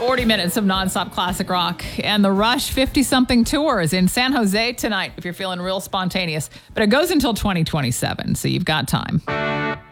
40 minutes of nonstop classic rock. And the Rush 50-something tour is in San Jose tonight if you're feeling real spontaneous. But it goes until 2027, so you've got time.